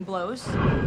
blows.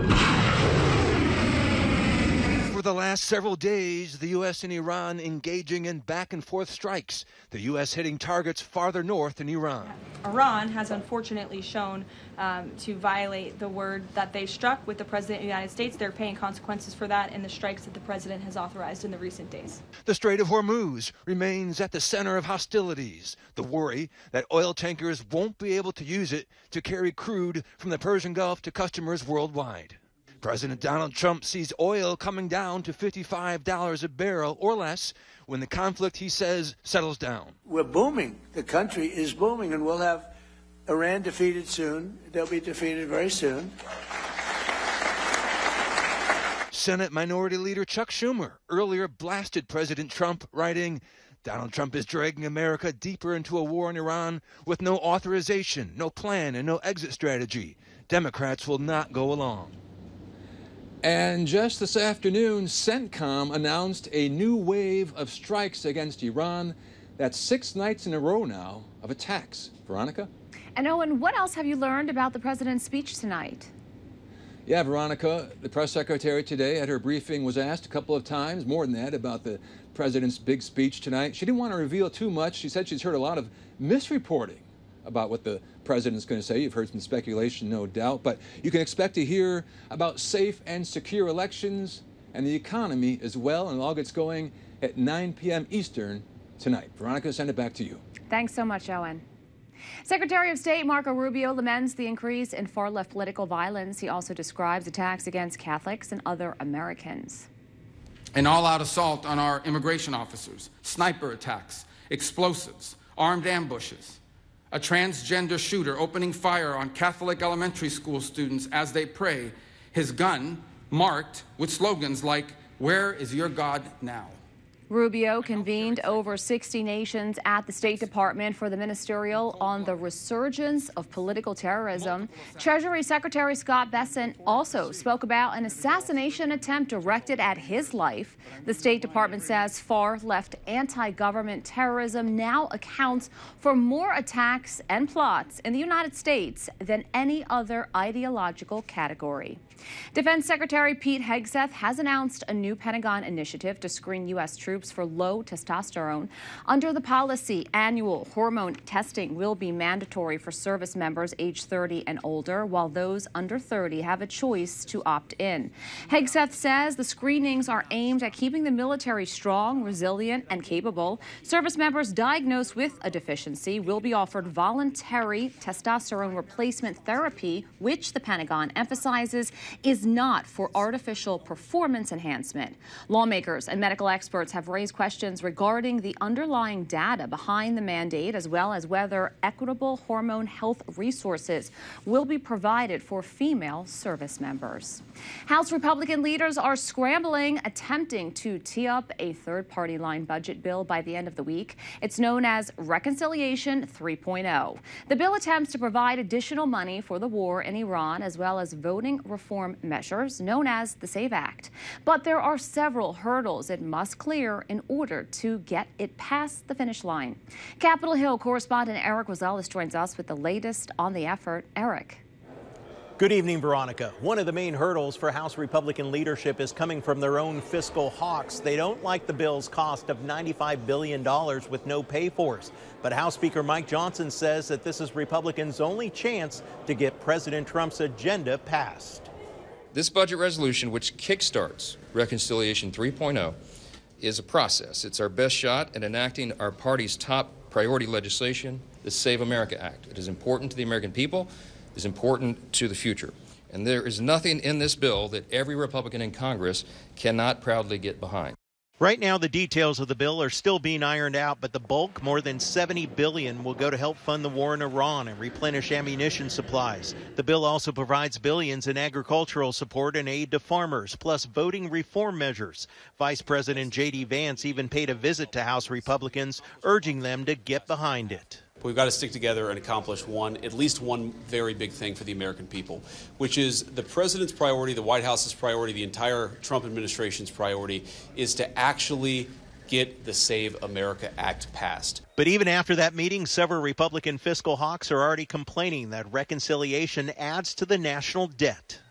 For the last several days, the U.S. and Iran engaging in back-and-forth strikes, the U.S. hitting targets farther north in Iran. Iran has unfortunately shown to violate the word that they struck with the President of the United States. They're paying consequences for that in the strikes that the President has authorized in the recent days. The Strait of Hormuz remains at the center of hostilities. The worry that oil tankers won't be able to use it to carry crude from the Persian Gulf to customers worldwide. President Donald Trump sees oil coming down to $55 a barrel or less when the conflict, he says, settles down. We're booming. The country is booming, and we'll have Iran defeated soon. They'll be defeated very soon. Senate Minority Leader Chuck Schumer earlier blasted President Trump, writing, Donald Trump is dragging America deeper into a war in Iran with no authorization, no plan, and no exit strategy. Democrats will not go along. And just this afternoon, CENTCOM announced a new wave of strikes against Iran. That's 6 nights in a row now of attacks. Veronica? And Owen, what else have you learned about the president's speech tonight? Yeah, Veronica, the press secretary today at her briefing was asked a couple of times, more than that, about the president's big speech tonight. She didn't want to reveal too much. She said she's heard a lot of misreporting about what the president's going to say. You've heard some speculation, no doubt, but you can expect to hear about safe and secure elections and the economy as well, and it all gets going at 9 p.m. Eastern tonight. Veronica, send it back to you. Thanks so much, Owen. Secretary of State Marco Rubio laments the increase in far-left political violence. He also describes attacks against Catholics and other Americans. An all-out assault on our immigration officers, sniper attacks, explosives, armed ambushes, a transgender shooter opening fire on Catholic elementary school students as they pray, his gun marked with slogans like, "Where is your God now?" Rubio convened over 60 nations at the State Department for the ministerial on the resurgence of political terrorism. Treasury Secretary Scott Bessent also spoke about an assassination attempt directed at his life. The State Department says far-left anti-government terrorism now accounts for more attacks and plots in the United States than any other ideological category. Defense Secretary Pete Hegseth has announced a new Pentagon initiative to screen U.S. troops for low testosterone. Under the policy, annual hormone testing will be mandatory for service members age 30 and older, while those under 30 have a choice to opt in. Hegseth says the screenings are aimed at keeping the military strong, resilient, and capable. Service members diagnosed with a deficiency will be offered voluntary testosterone replacement therapy, which the Pentagon emphasizes is not for artificial performance enhancement. Lawmakers and medical experts have raised questions regarding the underlying data behind the mandate, as well as whether equitable hormone health resources will be provided for female service members. House Republican leaders are scrambling, attempting to tee up a third-party line budget bill by the end of the week. It's known as Reconciliation 3.0. The bill attempts to provide additional money for the war in Iran, as well as voting reform measures known as the SAVE Act. But there are several hurdles it must clear in order to get it past the finish line. Capitol Hill correspondent Eric Rosales joins us with the latest on the effort. Eric. Good evening, Veronica. One of the main hurdles for House Republican leadership is coming from their own fiscal hawks. They don't like the bill's cost of $95 billion with no pay-fors. But House Speaker Mike Johnson says that this is Republicans' only chance to get President Trump's agenda passed. This budget resolution, which kickstarts Reconciliation 3.0, is a process. It's our best shot at enacting our party's top priority legislation, the Save America Act. It is important to the American people. It is important to the future. And there is nothing in this bill that every Republican in Congress cannot proudly get behind. Right now, the details of the bill are still being ironed out, but the bulk, more than $70 billion, will go to help fund the war in Iran and replenish ammunition supplies. The bill also provides billions in agricultural support and aid to farmers, plus voting reform measures. Vice President J.D. Vance even paid a visit to House Republicans, urging them to get behind it. We've got to stick together and accomplish at least one very big thing for the American people, which is the president's priority, the White House's priority, the entire Trump administration's priority is to actually get the Save America Act passed. But even after that meeting, several Republican fiscal hawks are already complaining that reconciliation adds to the national debt.